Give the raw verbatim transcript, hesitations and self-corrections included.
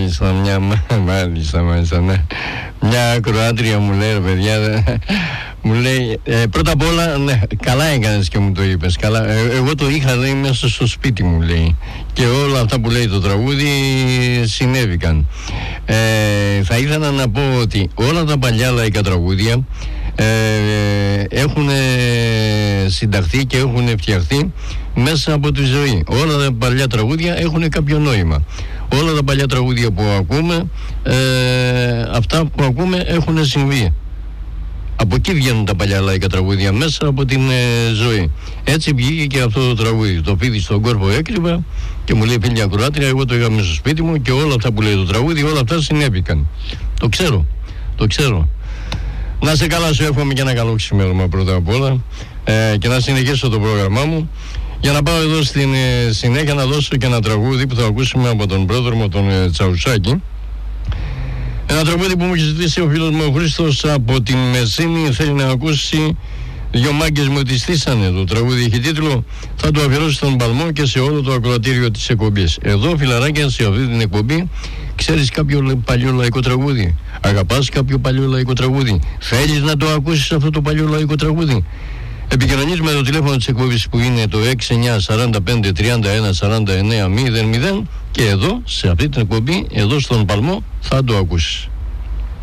μάλιστα, μια, μάλιστα, μάλιστα, ναι. Μια ακροάτρια μου λέει, ρε παιδιά, μου λέει, ε, πρώτα απ' όλα, ναι, καλά έκανες και μου το είπες, καλά, ε, εγώ το είχα, λέει, μέσα στο σπίτι μου, λέει, και όλα αυτά που λέει το τραγούδι συνέβηκαν. Ε, θα ήθελα να πω ότι όλα τα παλιά λαϊκά τραγούδια ε, έχουν συνταχθεί και έχουν φτιαχθεί μέσα από τη ζωή. Όλα τα παλιά τραγούδια έχουν κάποιο νόημα. Όλα τα παλιά τραγούδια που ακούμε, ε, αυτά που ακούμε έχουν συμβεί. Από εκεί βγαίνουν τα παλιά λαϊκά τραγούδια, μέσα από την ε, ζωή. Έτσι βγήκε και αυτό το τραγούδι. Το φίδι στον κόρπο έκρυβα και μου λέει φίλη ακροάτρια, εγώ το είχα μέσα στο σπίτι μου και όλα αυτά που λέει το τραγούδι, όλα αυτά συνέβηκαν. Το ξέρω, το ξέρω. Να σε καλά, σου εύχομαι και ένα καλό ξημέρωμα πρώτα απ' όλα ε, και να συνεχίσω το πρόγραμμά μου. Για να πάω εδώ στην ε, συνέχεια να δώσω και ένα τραγούδι που θα ακούσουμε από τον πρόδρομο τον ε, Τσαουσάκη. Ένα τραγούδι που μου έχει ζητήσει ο φίλος μου ο Χρήστος από την Μεσίνη. Θέλει να ακούσει «Δυο μάγκες μου τη στήσανε». Το τραγούδι έχει τίτλο, θα το αφιερώσει στον Παλμό και σε όλο το ακροατήριο της εκπομπής. Εδώ, φιλαράκια, σε αυτή την εκπομπή, ξέρεις κάποιο παλιό λαϊκό τραγούδι? Αγαπάς κάποιο παλιό λαϊκό τραγούδι? Θέλεις να το ακούσεις αυτό το παλιό λαϊκό τραγούδι? Επικοινωνείς με το τηλέφωνο της εκπομπής που είναι το έξι εννιά σαράντα πέντε τριάντα ένα σαράντα εννέα μηδέν μηδέν και εδώ, σε αυτή την εκπομπή, εδώ στον Παλμό, θα το ακούσεις.